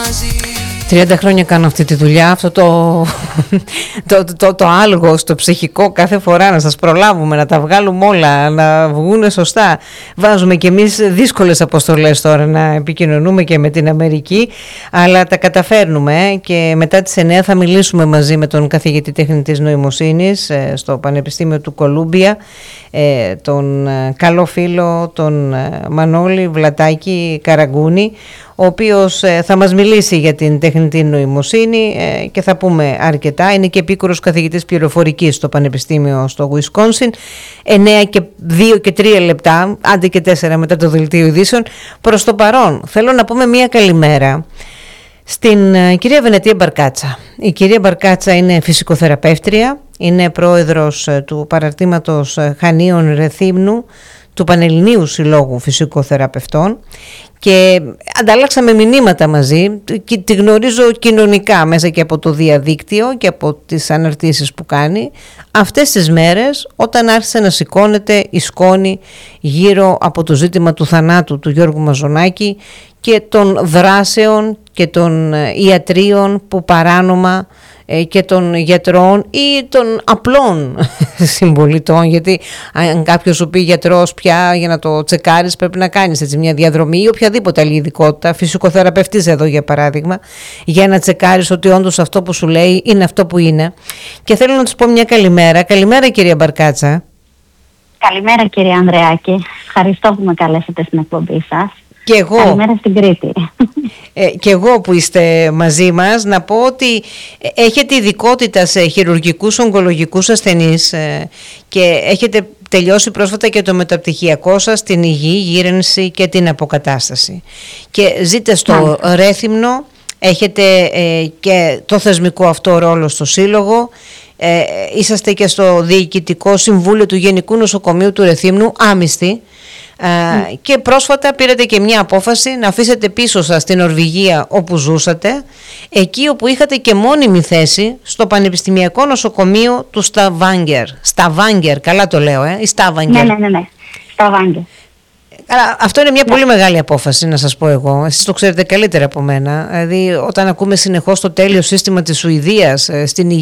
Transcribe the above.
30 χρόνια κάνω αυτή τη δουλειά, αυτό το άλγος, το ψυχικό κάθε φορά να σας προλάβουμε, να τα βγάλουμε όλα, να βγουν σωστά. Βάζουμε κι εμείς δύσκολες αποστολές τώρα να επικοινωνούμε και με την Αμερική, αλλά τα καταφέρνουμε και μετά τις 9 θα μιλήσουμε μαζί με τον καθηγητή τεχνητής νοημοσύνης στο Πανεπιστήμιο του Κολούμπια, τον καλό φίλο, τον Μανώλη Βλατάκη Καραγκούνη, ο οποίος θα μας μιλήσει για την τεχνητή νοημοσύνη και θα πούμε αρκετά. Είναι και επίκουρος καθηγητής πληροφορικής στο Πανεπιστήμιο στο Wisconsin. 9 και 2 και 3 λεπτά, άντε και 4 μετά το δελτίο ειδήσεων. Προς το παρόν θέλω να πούμε μια καλημέρα στην κυρία Βενετία Μπαρκάτσα. Η κυρία Μπαρκάτσα είναι φυσικοθεραπεύτρια, είναι πρόεδρος του παραρτήματος Χανίων Ρεθύμνου του Πανελληνίου Συλλόγου Φυσικοθεραπευτών και ανταλλάξαμε μηνύματα μαζί. Τη γνωρίζω κοινωνικά μέσα και από το διαδίκτυο και από τις αναρτήσεις που κάνει αυτές τις μέρες, όταν άρχισε να σηκώνεται η σκόνη γύρω από το ζήτημα του θανάτου του Γιώργου Μαζονάκη και των δράσεων και των ιατρίων που παράνομα και των γιατρών ή των απλών συμπολιτών, γιατί αν κάποιος σου πει γιατρός πια για να το τσεκάρεις πρέπει να κάνεις έτσι μια διαδρομή ή οποιαδήποτε άλλη ειδικότητα, φυσικοθεραπευτής εδώ για παράδειγμα, για να τσεκάρεις ότι όντως αυτό που σου λέει είναι αυτό που είναι. Και θέλω να τους πω μια καλημέρα. Καλημέρα κυρία Μπαρκάτσα. Καλημέρα κύριε Ανδρεάκη. Ευχαριστώ που με καλέσατε στην εκπομπή σας. Και εγώ, καλημέρα στην Κρήτη. Και εγώ που είστε μαζί μας, να πω ότι έχετε ειδικότητα σε χειρουργικούς ογκολογικούς ασθενείς και έχετε τελειώσει πρόσφατα και το μεταπτυχιακό σας στην υγιή γύρενση και την αποκατάσταση. Και ζείτε στο Ρέθυμνο, έχετε και το θεσμικό αυτό ρόλο στο Σύλλογο, είσαστε και στο Διοικητικό Συμβούλιο του Γενικού Νοσοκομείου του Ρεθύμνου, άμυστοι. Και πρόσφατα πήρατε και μια απόφαση να αφήσετε πίσω σας την Νορβηγία όπου ζούσατε, εκεί όπου είχατε και μόνιμη θέση στο Πανεπιστημιακό Νοσοκομείο του Σταβάνγκερ, καλά το λέω, ή Στάβανγκερ. Ναι, Σταβάνγκερ. Αυτό είναι μια πολύ μεγάλη απόφαση, να σας πω εγώ. Εσείς το ξέρετε καλύτερα από μένα. Δηλαδή, όταν ακούμε συνεχώς το τέλειο σύστημα της Σουηδίας στην υγεία,